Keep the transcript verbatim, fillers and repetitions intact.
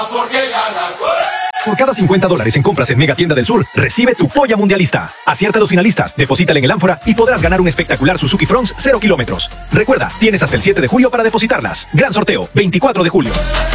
Por cada cincuenta dólares en compras en Mega Tienda del Sur, recibe tu polla mundialista. Acierta a los finalistas, deposítale en el ánfora y podrás ganar un espectacular Suzuki Fronx cero kilómetros. Recuerda, tienes hasta el siete de julio para depositarlas. Gran sorteo, veinticuatro de julio.